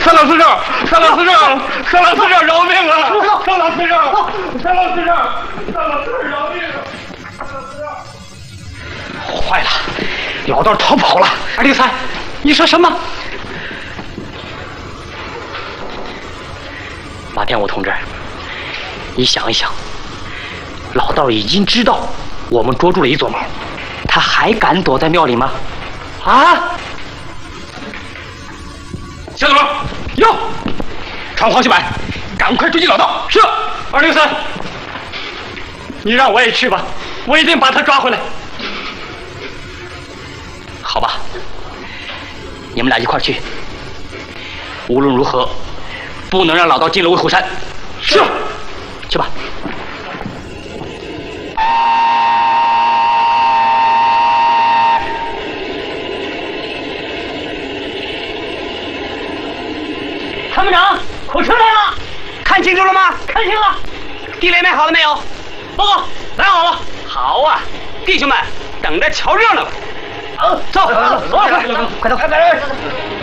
三老司长，饶命啊！三老司长，饶命啊！坏了，老道逃跑了。203，你说什么？马天武同志，你想一想，老道已经知道我们捉住了一座猫，他还敢躲在庙里吗？啊！小左，哟，传黄秀满，赶快追击老道。是。203，你让我也去吧，我一定把他抓回来。好吧，你们俩一块去。无论如何，不能让老道进了威虎山。是。去吧。参谋长，火车来了，看清楚了吗？看清了。地雷埋好了没有？报告，埋好了。好啊，弟兄们，等着瞧热闹吧。走，快走！